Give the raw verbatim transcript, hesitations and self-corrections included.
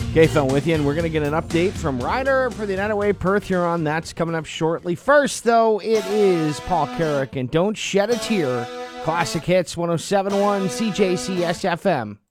Okay, Phil, with you, and we're going to get an update from Ryder for the United Way Perth Huron. That's coming up shortly. First, though, it is Paul Carrick, and Don't Shed a Tear. Classic Hits, one oh seven point one C J C S F M.